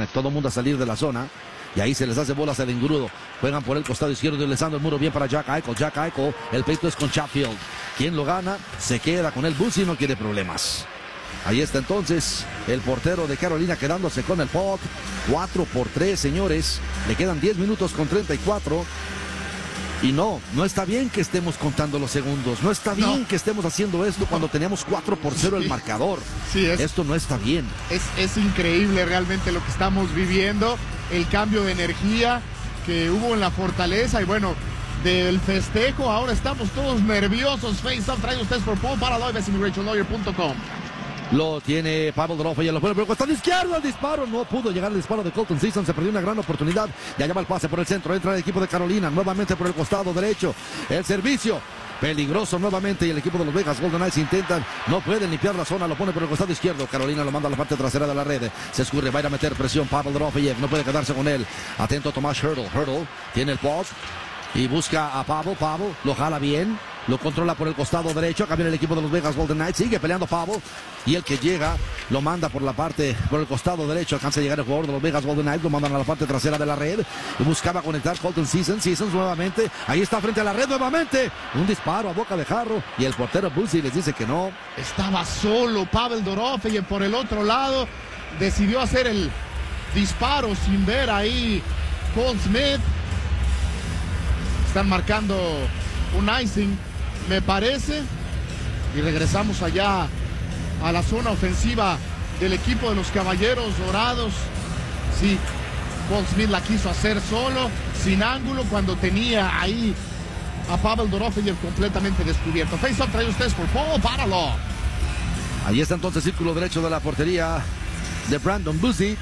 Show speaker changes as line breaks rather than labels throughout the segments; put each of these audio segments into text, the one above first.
Hornet. Todo el mundo a salir de la zona. Y ahí se les hace bolas al engrudo. Juegan por el costado izquierdo, utilizando el muro bien para Jack Eichel. Jack Eichel, el pleito es con Chatfield. Quien lo gana, se queda con el bus y no quiere problemas. Ahí está entonces el portero de Carolina quedándose con el puck. 4-3, señores. Le quedan 10 minutos con 34. Y no está bien que estemos contando los segundos. No está bien que estemos haciendo esto cuando teníamos 4-0 el marcador.
Sí,
esto no está bien.
Es increíble realmente lo que estamos viviendo. El cambio de energía que hubo en la Fortaleza. Y bueno, del festejo ahora estamos todos nerviosos. Face Up trae ustedes por Paul Paraloy, BestImmigrationLawyer.com.
Lo tiene Pavel Dorofeyev, ya lo pone por el costado izquierdo, el disparo, no pudo llegar el disparo de Colton Sisson, se perdió una gran oportunidad, ya llama el pase por el centro, entra el equipo de Carolina, nuevamente por el costado derecho, el servicio, peligroso nuevamente y el equipo de los Vegas Golden Knights intentan, no pueden limpiar la zona, lo pone por el costado izquierdo, Carolina lo manda a la parte trasera de la red, se escurre, va a ir a meter presión, Pavel Dorofeyev, no puede quedarse con él, atento Tomás Hurdle tiene el puck y busca a Pavel, lo jala bien. Lo controla por el costado derecho. Acá viene el equipo de los Vegas Golden Knights. Sigue peleando Pavel. Y el que llega lo manda por el costado derecho. Alcanza a llegar el jugador de los Vegas Golden Knights. Lo mandan a la parte trasera de la red. Y buscaba conectar Colton Sisson. Sissons nuevamente. Ahí está frente a la red nuevamente. Un disparo a boca de jarro. Y el portero Bussi les dice que no.
Estaba solo Pavel Dorofeyev por el otro lado. Decidió hacer el disparo sin ver ahí Cole Smith. Están marcando un icing, me parece, y regresamos allá a la zona ofensiva del equipo de los Caballeros Dorados. Sí, Paul Smith la quiso hacer solo, sin ángulo, cuando tenía ahí a Pavel Dorofeyev completamente descubierto. Face Up trae ustedes por Paul Paraloy.
Ahí está entonces círculo derecho de la portería de Brandon Bussi.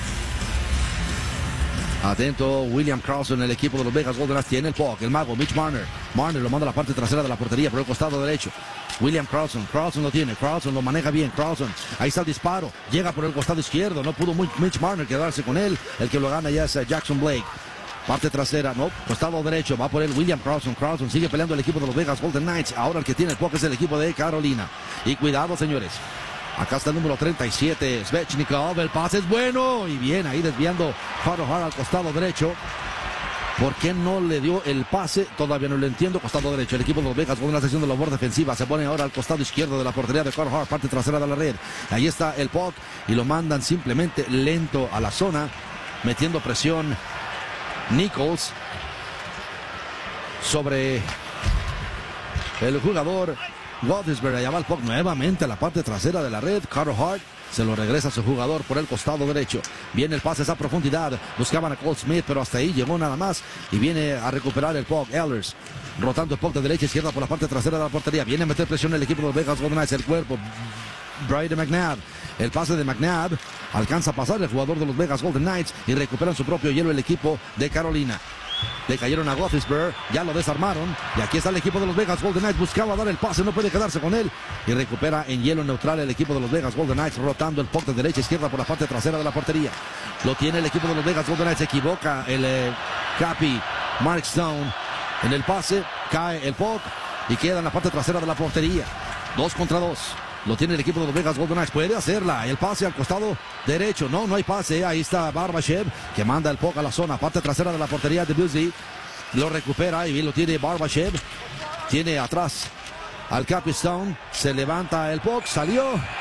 Atento William Karlsson, el equipo de los Vegas Golden Knights tiene el puck, el mago Mitch Marner lo manda a la parte trasera de la portería por el costado derecho. William Karlsson lo tiene, Karlsson lo maneja bien, ahí está el disparo, llega por el costado izquierdo, no pudo Mitch Marner quedarse con él, el que lo gana ya es Jackson Blake. Parte trasera, costado derecho, va por él William Karlsson sigue peleando el equipo de los Vegas Golden Knights, ahora el que tiene el puck es el equipo de Carolina. Y cuidado, señores. Acá está el número 37, Svechnikov, el pase es bueno y bien ahí desviando Carter Hart al costado derecho. ¿Por qué no le dio el pase? Todavía no lo entiendo. Costado derecho, el equipo de los Vegas con una sección de labor defensiva. Se pone ahora al costado izquierdo de la portería de Carter Hart, parte trasera de la red. Ahí está el puck y lo mandan simplemente lento a la zona, metiendo presión Nichols sobre el jugador Gothisberg. Allá va el puck nuevamente a la parte trasera de la red. Carter Hart se lo regresa a su jugador por el costado derecho. Viene el pase a esa profundidad. Buscaban a Cole Smith, pero hasta ahí llegó nada más. Y viene a recuperar el puck Ehlers. Rotando el puck de derecha a izquierda por la parte trasera de la portería. Viene a meter presión el equipo de los Vegas Golden Knights. El cuerpo Brady McNabb. El pase de McNabb. Alcanza a pasar el jugador de los Vegas Golden Knights. Y recuperan su propio hielo el equipo de Carolina. Le cayeron a Gothisberg, ya lo desarmaron. Y aquí está el equipo de los Vegas Golden Knights. Buscaba dar el pase, no puede quedarse con él. Y recupera en hielo neutral el equipo de los Vegas Golden Knights, rotando el puck de derecha a izquierda por la parte trasera de la portería. Lo tiene el equipo de los Vegas Golden Knights. Se equivoca el Capi Mark Stone en el pase. Cae el puck y queda en la parte trasera de la portería. 2 contra 2. Lo tiene el equipo de los Vegas Golden Knights. Puede hacerla. El pase al costado derecho. No hay pase. Ahí está Barbashev que manda el puck a la zona. Parte trasera de la portería de Bussi. Lo recupera y bien lo tiene Barbashev. Tiene atrás al Capistone. Se levanta el puck. Salió.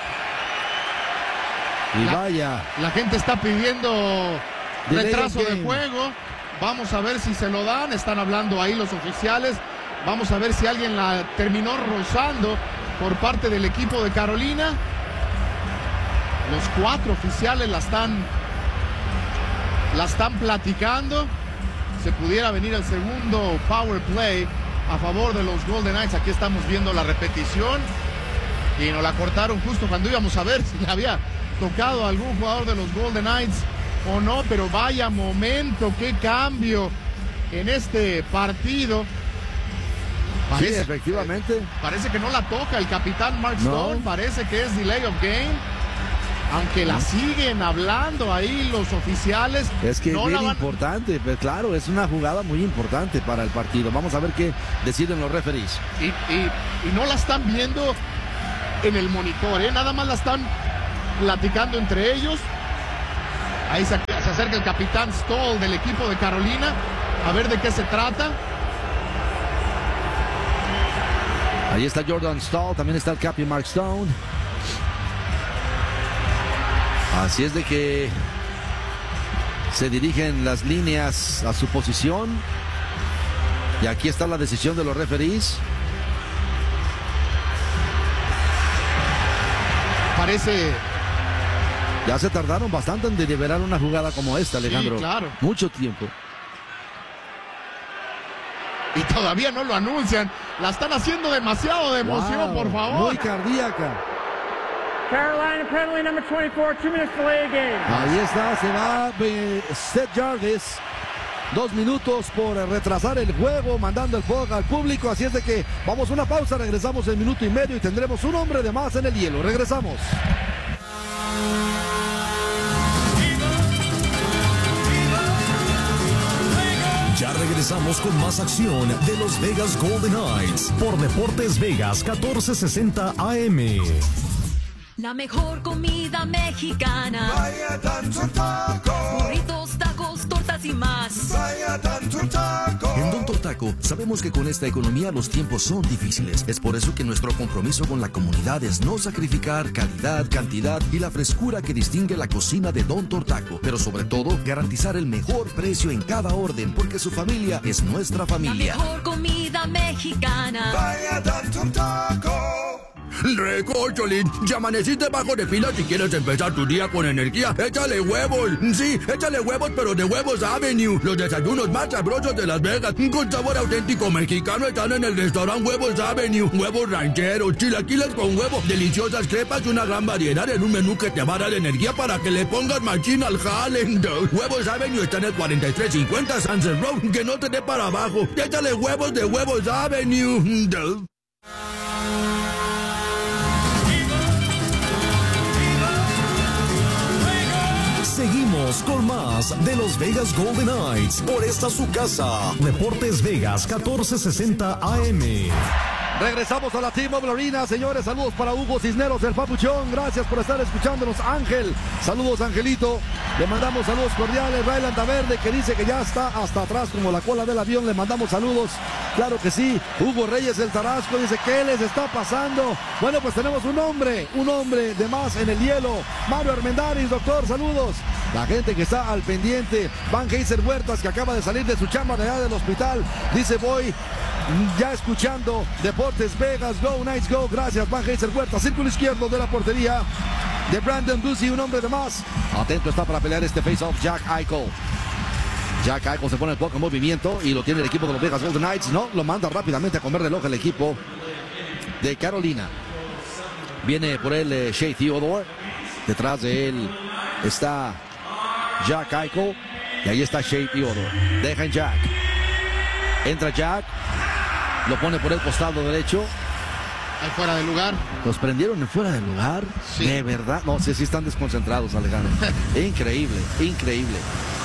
Y vaya.
La gente está pidiendo retraso de juego. Vamos a ver si se lo dan. Están hablando ahí los oficiales. Vamos a ver si alguien la terminó rozando por parte del equipo de Carolina. Los 4 oficiales la están platicando. Se pudiera venir el segundo power play a favor de los Golden Knights. Aquí estamos viendo la repetición y nos la cortaron justo cuando íbamos a ver si le había tocado a algún jugador de los Golden Knights o no, pero vaya momento, qué cambio en este partido.
Sí, efectivamente.
Parece que no la toca el capitán Mark Stone. Parece que es delay of game. Aunque la siguen hablando ahí los oficiales.
Es que no es bien importante. Pero claro, es una jugada muy importante para el partido. Vamos a ver qué deciden los referees.
Y no la están viendo en el monitor, ¿eh? Nada más la están platicando entre ellos. Ahí se Se acerca el capitán Stoll del equipo de Carolina. A ver de qué se trata.
Ahí está Jordan Staal, también está el capitán Mark Stone. Así es de que se dirigen las líneas a su posición. Y aquí está la decisión de los referees.
Parece...
Ya se tardaron bastante en deliberar una jugada como esta, Alejandro.
Sí, claro.
Mucho tiempo.
Y todavía no lo anuncian. La están haciendo demasiado de emoción, por favor.
Muy cardíaca.
Carolina penalty number 24, 2 minutes delay game.
Ahí está, se va Seth Jarvis. 2 minutos por retrasar el juego, mandando el puck al público. Así es de que vamos a una pausa, regresamos en minuto y medio y tendremos un hombre de más en el hielo. Regresamos.
Ya regresamos con más acción de los Vegas Golden Knights por Deportes Vegas 1460 AM.
La mejor comida mexicana.
Vaya tanto taco.
Burritos, tacos, tortas y más.
Vaya tanto taco.
En Don Tortaco sabemos que con esta economía los tiempos son difíciles. Es por eso que nuestro compromiso con la comunidad es no sacrificar calidad, cantidad y la frescura que distingue la cocina de Don Tortaco. Pero sobre todo, garantizar el mejor precio en cada orden, porque su familia es nuestra familia.
La mejor comida mexicana.
Vaya tanto taco.
Recócholín, ya amaneciste bajo de pila. Si quieres empezar tu día con energía, échale huevos. Sí, échale huevos, pero de Huevos Avenue. Los desayunos más sabrosos de Las Vegas, con sabor auténtico mexicano, están en el restaurante Huevos Avenue. Huevos rancheros, chilaquiles con huevo, deliciosas crepas y una gran variedad en un menú que te va a dar energía para que le pongas machín al jale. Huevos Avenue está en el 4350 Sunset Road. Que no te dé para abajo. Échale huevos de Huevos Avenue.
Seguimos con más de los Vegas Golden Knights por esta su casa. Deportes Vegas 1460 AM.
Regresamos a la T-Mobile Arena, señores. Saludos para Hugo Cisneros, el Papuchón. Gracias por estar escuchándonos, Ángel. Saludos, Angelito. Le mandamos saludos cordiales. Rayland Verde, que dice que ya está hasta atrás como la cola del avión. Le mandamos saludos. Claro que sí. Hugo Reyes del Tarasco dice, ¿qué les está pasando? Bueno, pues tenemos un hombre de más en el hielo. Mario Armendáriz, doctor, saludos. La gente que está al pendiente. Van Heiser Huertas, que acaba de salir de su chamba de allá del hospital. Dice, voy ya escuchando Deportes Vegas, Go Knights Go. Gracias, Van Heiser Huertas. Círculo izquierdo de la portería de Brandon Ducey, un hombre de más. Atento está para pelear este face-off Jack Eichel. Jack Eichel se pone el puck en movimiento y lo tiene el equipo de los Vegas Golden Knights. No, lo manda rápidamente a comer reloj el equipo de Carolina. Viene por él Shea Theodore. Detrás de él está Jack Eichel. Y ahí está Shea Theodore. Dejan Jack. Entra Jack. Lo pone por el costado derecho.
Ahí fuera de lugar.
Los prendieron en fuera de lugar.
Sí.
De verdad. No sé si están desconcentrados, Alejandro. Increíble, increíble.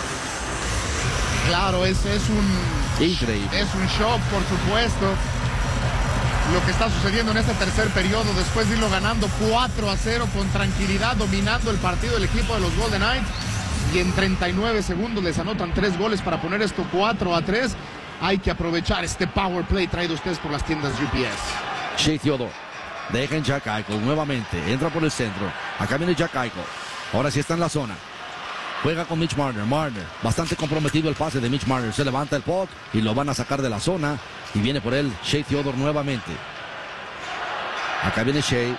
Claro, es un...
Increíble.
Es un shock, por supuesto. Lo que está sucediendo en este tercer periodo, después de irlo ganando 4-0 con tranquilidad, dominando el partido del equipo de los Golden Knights. Y en 39 segundos les anotan 3 goles para poner esto 4-3. Hay que aprovechar este power play traído a ustedes por las tiendas UPS.
Shea Theodore. Dejan Jack Eichel nuevamente. Entra por el centro. Acá viene Jack Eichel. Ahora sí está en la zona. Juega con Mitch Marner. Marner. Bastante comprometido el pase de Mitch Marner. Se levanta el puck y lo van a sacar de la zona. Y viene por él Shea Theodore nuevamente. Acá viene Shea.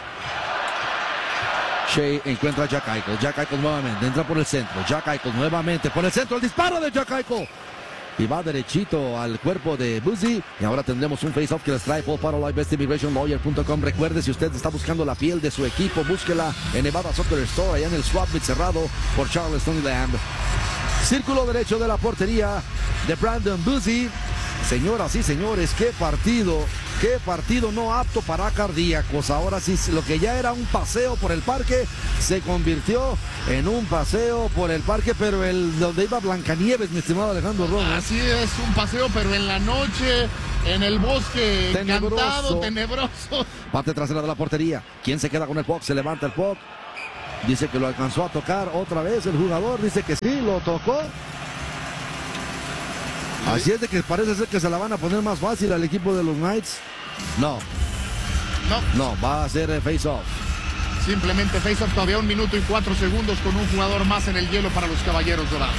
Shea encuentra a Jack Eichel. Jack Eichel nuevamente. Entra por el centro. Jack Eichel nuevamente por el centro. El disparo de Jack Eichel. Y va derechito al cuerpo de Buzy. Y ahora tendremos un face-off que les trae Paul Parolai, bestimmigrationlawyer.com. Recuerde, si usted está buscando la piel de su equipo, búsquela en Nevada Soccer Store, allá en el Swap Meet cerrado por Charleston y Lamb. Círculo derecho de la portería de Brandon Buzy. Señoras y señores, qué partido no apto para cardíacos. Ahora sí, lo que ya era un paseo por el parque se convirtió en un paseo por el parque, pero donde iba Blancanieves, mi estimado Alejandro Romo.
Así es, un paseo, pero en la noche, en el bosque encantado, tenebroso.
Parte trasera de la portería. ¿Quién se queda con el puck? Se levanta el puck. Dice que lo alcanzó a tocar otra vez el jugador. Dice que sí, lo tocó. Así es de que parece ser que se la van a poner más fácil al equipo de los Knights. No, va a ser face-off.
Simplemente face-off, todavía 1 minuto y 4 segundos con un jugador más en el hielo para los Caballeros Dorados.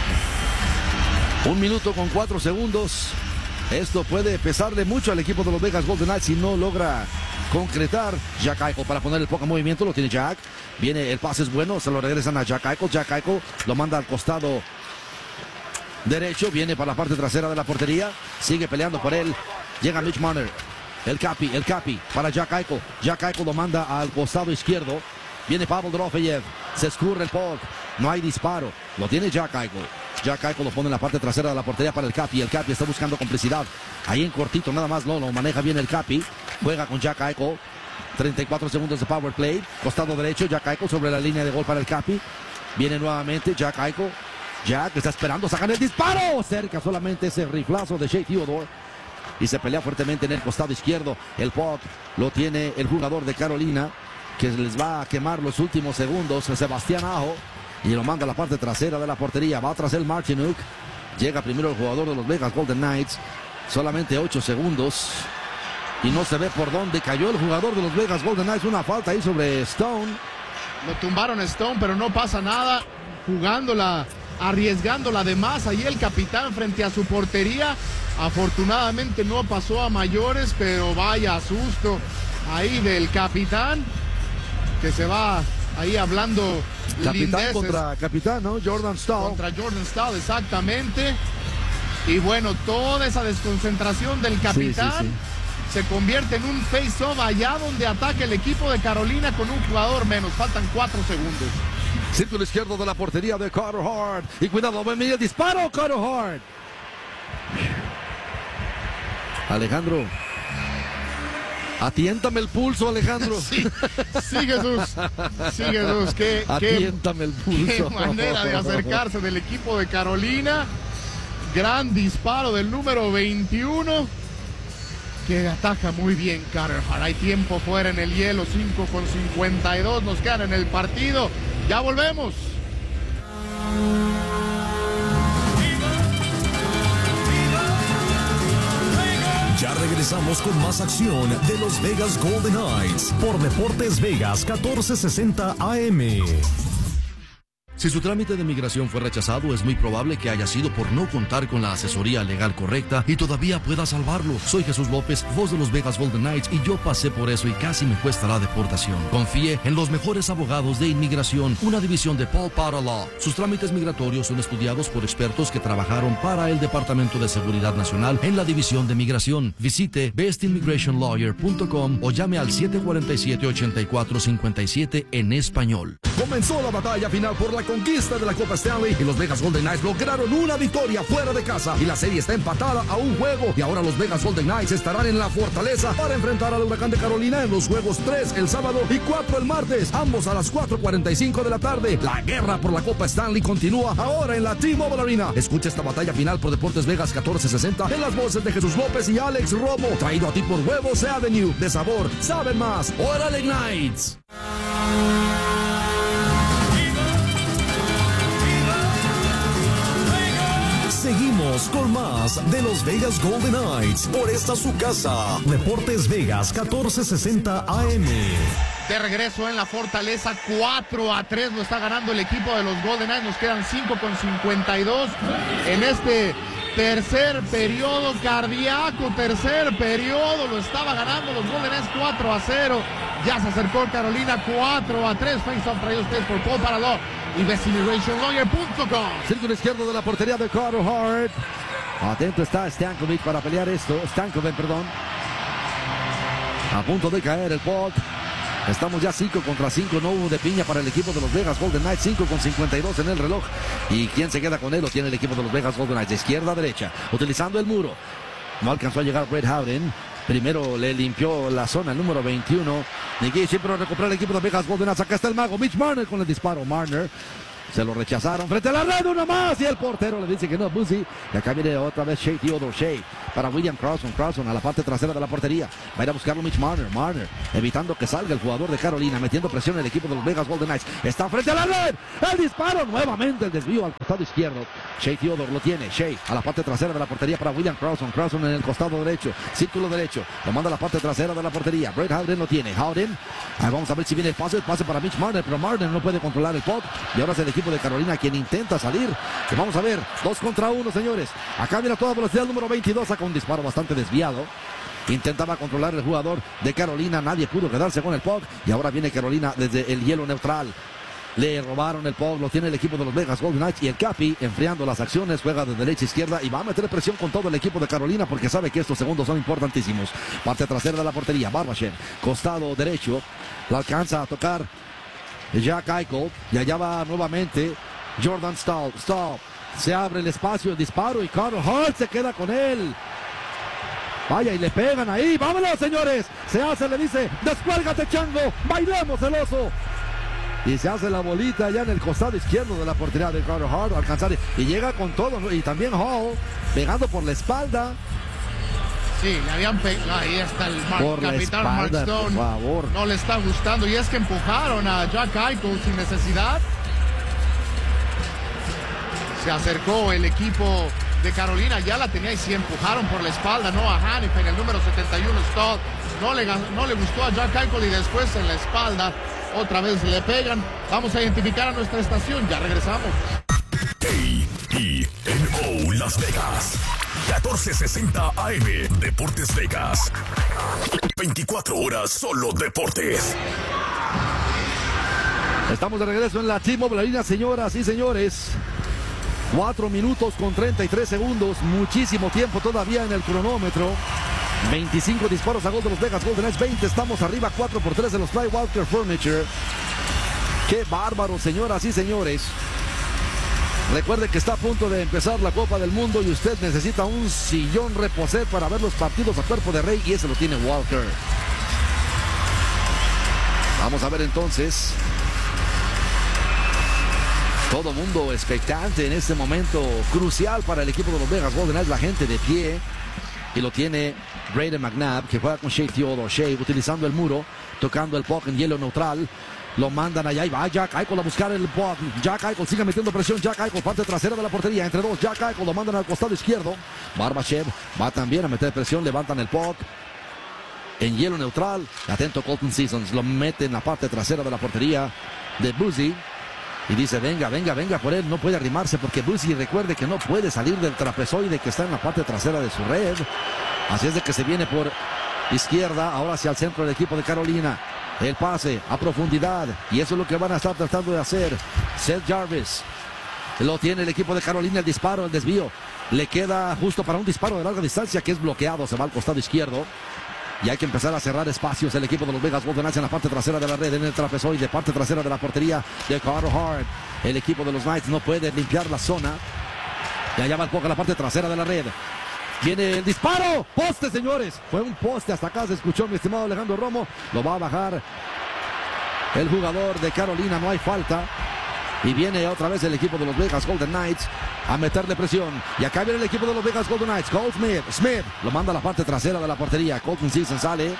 1 minuto con 4 segundos. Esto puede pesarle mucho al equipo de los Vegas Golden Knights si no logra concretar. Jack Eichel para poner el poco movimiento, lo tiene Jack. Viene, el pase es bueno, se lo regresan a Jack Eichel. Jack Eichel lo manda al costado derecho, viene para la parte trasera de la portería, sigue peleando por él. Llega Mitch Marner. El Capi para Jack Eichel. Jack Eichel lo manda al costado izquierdo. Viene Pavel Dorofeyev. Se escurre el puck. No hay disparo. Lo tiene Jack Eichel. Jack Eichel lo pone en la parte trasera de la portería para el Capi. El Capi está buscando complicidad. Ahí en cortito nada más lo maneja bien el Capi. Juega con Jack Eichel. 34 segundos de power play. Costado derecho. Jack Eichel sobre la línea de gol para el Capi. Viene nuevamente Jack Eichel. Jack está esperando sacar el disparo. Cerca solamente ese riflazo de Shea Theodore. Y se pelea fuertemente en el costado izquierdo. El puck lo tiene el jugador de Carolina, que les va a quemar los últimos segundos. Sebastián Aho. Y lo manda a la parte trasera de la portería. Va tras el Martinuk. Llega primero el jugador de los Vegas Golden Knights. Solamente 8 segundos. Y no se ve por dónde cayó el jugador de los Vegas Golden Knights. Una falta ahí sobre Stone.
Lo tumbaron a Stone, pero no pasa nada. Jugándola, arriesgándola de más. Ahí el capitán frente a su portería. Afortunadamente no pasó a mayores, pero vaya susto ahí del capitán, que se va ahí hablando
capitán
lindeces.
Contra capitán, ¿no? Jordan Stahl.
Contra Jordan Stahl, exactamente. Y bueno, toda esa desconcentración del capitán se convierte en un face-off allá donde ataca el equipo de Carolina con un jugador menos. Faltan 4 segundos.
Círculo izquierdo de la portería de Carter Hart. Y cuidado, va a venir el disparo, Carter Hart. Alejandro, atiéntame el pulso, Alejandro.
Sí, Jesús. Sí, Jesús.
Atiéntame el pulso.
Qué manera de acercarse del equipo de Carolina. Gran disparo del número 21. Que ataja muy bien Carter Hart. Hay tiempo fuera en el hielo. 5:52 nos quedan en el partido. Ya volvemos.
Ya regresamos con más acción de los Vegas Golden Knights por Deportes Vegas 1460 AM. Si su trámite de migración fue rechazado, es muy probable que haya sido por no contar con la asesoría legal correcta y todavía pueda salvarlo. Soy Jesús López, voz de los Vegas Golden Knights, y yo pasé por eso y casi me cuesta la deportación. Confíe en los mejores abogados de inmigración, una división de Paul Potter Law. Sus trámites migratorios son estudiados por expertos que trabajaron para el Departamento de Seguridad Nacional en la división de migración. Visite bestimmigrationlawyer.com o llame al 747-8457 en español. Comenzó la batalla final por la conquista de la Copa Stanley y los Vegas Golden Knights lograron una victoria fuera de casa y la serie está empatada a un juego, y ahora los Vegas Golden Knights estarán en la fortaleza para enfrentar al Huracán de Carolina en los juegos 3 el sábado y 4 el martes, ambos a las 4:45 de la tarde. La guerra por la Copa Stanley continúa ahora en la T-Mobile Arena. Escucha esta batalla final por Deportes Vegas 1460 en las voces de Jesús López y Alex Romo, traído a ti por Huevos Avenue. De sabor, saben más. ¡Órale, Knights! Seguimos con más de los Vegas Golden Knights por esta su casa. Deportes Vegas 1460 AM.
De regreso en la fortaleza, 4-3 lo está ganando el equipo de los Golden Knights. Nos quedan 5:52 en este tercer periodo cardíaco. Tercer periodo lo estaba ganando los Golden Knights 4-0. Ya se acercó Carolina 4-3. Face-off traído ustedes por Paul Paraló y bestimmigrationlawyer.com.
Círculo izquierdo de la portería de Carter Hart. Atento está Stankovic para pelear esto. Stankovic, perdón. A punto de caer el puck. Estamos ya 5-5. No hubo de piña para el equipo de los Vegas Golden Knights. 5:52 en el reloj. ¿Y quién se queda con él? Lo tiene el equipo de los Vegas Golden Knights. De izquierda a derecha. Utilizando el muro. No alcanzó a llegar Brett Howden. Primero le limpió la zona el número 21. Nicky siempre recupera el equipo de Vegas Golden Knights. Acá está el mago Mitch Marner con el disparo. Marner Se lo rechazaron frente a la red, uno más. Y el portero le dice que no, Boozy. Y acá viene otra vez Shea Theodore. Shea para William Carlson. Carlson a la parte trasera de la portería. Va a ir a buscarlo Mitch Marner. Marner evitando que salga el jugador de Carolina. Metiendo presión en el equipo de los Vegas Golden Knights. Está frente a la red. El disparo nuevamente. El desvío al costado izquierdo. Shea Theodore lo tiene. Shea a la parte trasera de la portería para William Carlson. Carlson en el costado derecho. Círculo derecho. Lo manda a la parte trasera de la portería. Brett Howden lo tiene. Howden. Ahí vamos a ver si viene el pase. El pase para Mitch Marner. Pero Marner no puede controlar el puck. Y ahora es el equipo de Carolina quien intenta salir. Y vamos a ver. 2 contra 1, señores. Acá viene a toda velocidad el número 22. Saca un disparo bastante desviado. Intentaba controlar el jugador de Carolina. Nadie pudo quedarse con el puck. Y ahora viene Carolina desde el hielo neutral. Le robaron el puck, lo tiene el equipo de los Vegas Golden Knights. Y el Capi, enfriando las acciones, juega de derecha a izquierda y va a meter presión con todo el equipo de Carolina porque sabe que estos segundos son importantísimos. Parte trasera de la portería, Barbashev, costado derecho, la alcanza a tocar Jack Eichel. Y allá va nuevamente Jordan Staal. Se abre el espacio, el disparo y Carter Hart se queda con él. Vaya, y le pegan ahí. ¡Vámonos, señores! Se hace, le dice, descuélgate, chango, bailemos el oso. Y se hace la bolita allá en el costado izquierdo de la portería de Carter Hart. Alcanzar y llega con todo, ¿no? Y también Hall pegando por la espalda.
Sí, le habían pegado. Ahí está el capitán Mark Stone.
Por favor.
No le está gustando. Y es que empujaron a Jack Eichel sin necesidad. Se acercó el equipo de Carolina, ya la tenía y se empujaron por la espalda, ¿no? A Hanifin, el número 71, Staal. No le gustó a Jack Eichel y después en la espalda otra vez le pegan. Vamos a identificar a nuestra estación, ya regresamos.
KENO Las Vegas, 1460 AM, Deportes Vegas. 24 horas solo deportes.
Estamos de regreso en la T-Mobile Arena, señoras y señores. 4 minutos con 33 segundos, muchísimo tiempo todavía en el cronómetro. 25 disparos a gol de los Vegas Golden Knights, 20, estamos arriba 4-3 de los Fly Walker Furniture. ¡Qué bárbaro, señoras y señores! Recuerde que está a punto de empezar la Copa del Mundo y usted necesita un sillón reposer para ver los partidos a cuerpo de rey y ese lo tiene Walker. Vamos a ver entonces. Todo mundo expectante en este momento crucial para el equipo de los Vegas Golden Knights. La gente de pie. Y lo tiene Brayden McNabb, que juega con Shea Theodore. Shea utilizando el muro, tocando el puck en hielo neutral. Lo mandan allá y va Jack Eichel a buscar el puck. Jack Eichel sigue metiendo presión. Jack Eichel, parte trasera de la portería. Entre dos, Jack Eichel lo mandan al costado izquierdo. Barbashev va también a meter presión. Levantan el puck en hielo neutral. Atento Colton Sissons. Lo mete en la parte trasera de la portería de Boozy. Y dice, venga por él, no puede arrimarse porque Boozy, recuerde que no puede salir del trapezoide que está en la parte trasera de su red. Así es de que se viene por izquierda, ahora hacia el centro del equipo de Carolina. El pase a profundidad y eso es lo que van a estar tratando de hacer. Seth Jarvis, lo tiene el equipo de Carolina, el disparo, el desvío. Le queda justo para un disparo de larga distancia que es bloqueado, se va al costado izquierdo. Y hay que empezar a cerrar espacios el equipo de los Vegas Golden Knights en la parte trasera de la red, en el trapezoide, parte trasera de la portería de Carter Hart. El equipo de los Knights no puede limpiar la zona. Y allá va el puck a la parte trasera de la red. Viene el disparo. Poste, señores. Fue un poste. Hasta acá se escuchó, mi estimado Alejandro Romo. Lo va a bajar el jugador de Carolina. No hay falta. Y viene otra vez el equipo de los Vegas Golden Knights a meterle presión. Y acá viene el equipo de los Vegas Golden Knights. Cole Smith lo manda a la parte trasera de la portería. Colton Sissons sale.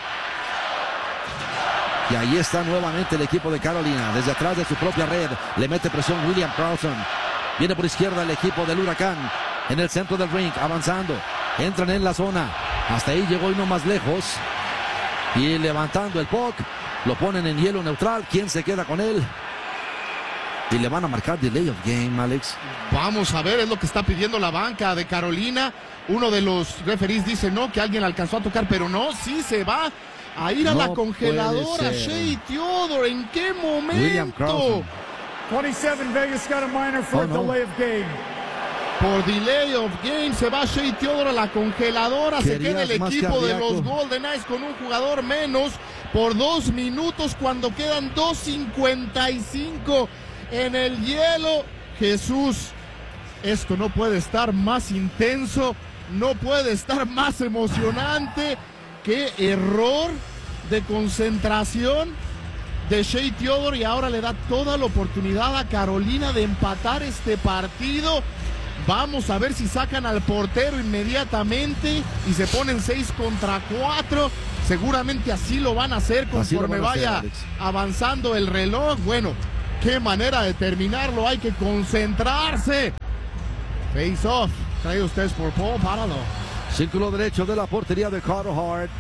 Y ahí está nuevamente el equipo de Carolina. Desde atrás de su propia red. Le mete presión William Carlson. Viene por izquierda el equipo del Huracán. En el centro del rink. Avanzando. Entran en la zona. Hasta ahí llegó y no más lejos. Y levantando el puck. Lo ponen en hielo neutral. ¿Quién se queda con él? Y le van a marcar delay of game, Alex.
Vamos a ver, es lo que está pidiendo la banca de Carolina. Uno de los referees dice no, que alguien alcanzó a tocar, pero no, sí se va a ir a la congeladora. Shea Theodore, ¿en qué momento?
27 Vegas got a minor for delay of game.
Por delay of game se va Shea Theodore a la congeladora. Se queda el equipo de los Golden Knights con un jugador menos por 2 minutos cuando quedan 2:55 en el hielo. Jesús, esto no puede estar más intenso, no puede estar más emocionante. Qué error de concentración de Shea Theodore y ahora le da toda la oportunidad a Carolina de empatar este partido. Vamos a ver si sacan al portero inmediatamente y se ponen 6 contra 4. Seguramente así lo van a hacer conforme vaya avanzando el reloj. Bueno, qué manera de terminarlo. Hay que concentrarse. Face off. Trae ustedes por Paul Parado.
Círculo derecho de la portería de Carter Hart.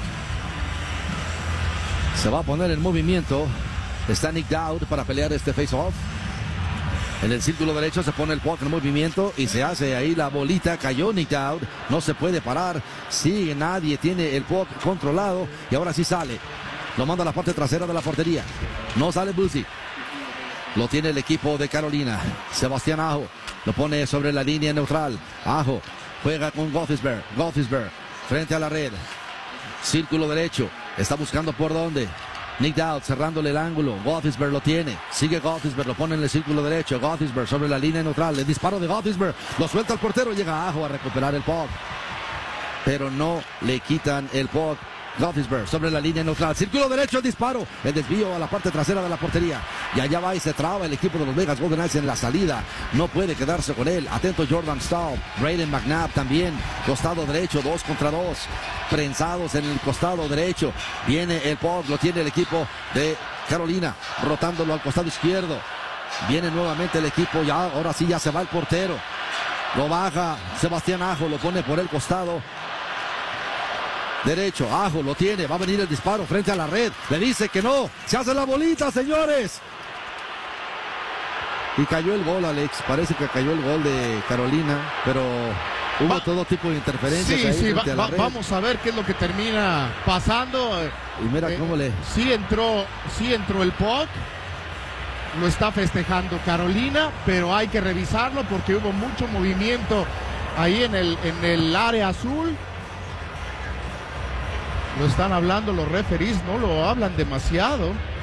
Se va a poner en movimiento. Está Nick Dowd para pelear este face off. En el círculo derecho se pone el puck en movimiento y se hace ahí la bolita. Cayó Nick Dowd. No se puede parar. Sigue, nadie tiene el puck controlado. Y ahora sí sale. Lo manda a la parte trasera de la portería. No sale Bussi. Lo tiene el equipo de Carolina. Sebastián Aho lo pone sobre la línea neutral. Aho juega con Gothisberg. Gothisberg frente a la red. Círculo derecho. Está buscando por dónde. Nick Dowd cerrándole el ángulo. Gothisberg lo tiene. Sigue Gothisberg. Lo pone en el círculo derecho. Gothisberg sobre la línea neutral. El disparo de Gothisberg. Lo suelta el portero. Llega Aho a recuperar el puck. Pero no le quitan el puck. Gothisberg sobre la línea neutral. Círculo derecho, el disparo. El desvío a la parte trasera de la portería. Y allá va y se traba el equipo de los Vegas Golden Knights en la salida. No puede quedarse con él. Atento Jordan Staal. Brayden McNabb también. Costado derecho, 2 contra 2. Prensados en el costado derecho. Viene el puck, lo tiene el equipo de Carolina. Rotándolo al costado izquierdo. Viene nuevamente el equipo. Ya, ahora sí ya se va el portero. Lo baja Sebastián Aho. Lo pone por el costado derecho. Aho lo tiene. Va a venir el disparo frente a la red. Le dice que no. Se hace la bolita, señores. Y cayó el gol, Alex. Parece que cayó el gol de Carolina. Pero hubo todo tipo de interferencias.
Sí, vamos a ver qué es lo que termina pasando.
Y mira cómo le...
Sí entró el puck. Lo está festejando Carolina. Pero hay que revisarlo porque hubo mucho movimiento ahí en el área azul. Lo están hablando los referees, no lo hablan demasiado.